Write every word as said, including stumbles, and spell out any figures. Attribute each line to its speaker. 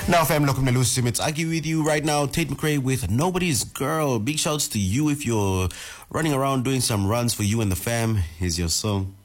Speaker 1: Now, fam, welcome to Lucy. It's Aki with you right now. Tate McRae with Nobody's Girl. Big shouts to you if you're running around doing some runs for you and the fam. Here's your song.